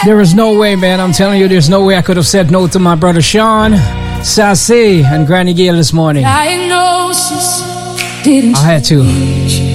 There is no way, man. I'm telling you, there's no way I could have said no to my brother Sean, Sassy, and Granny Gail this morning. I had to.